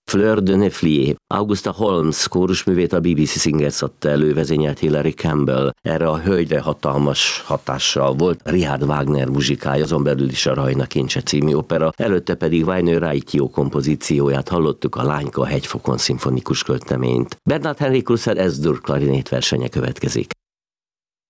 Fleur de Neflier. Augusta Holmes kórusművét a BBC Singers adta elő, vezényelt Hilary Campbell. Erre a hölgyre hatalmas hatással volt Richard Wagner muzsikája, azon belül is a Rajna kincse című opera, előtte pedig Waino Raitio kompozícióját hallottuk, a Lányka a hegyfokon szimfonikus költeményt. Bernard Henrik Russell S-dur klarinét versenye következik.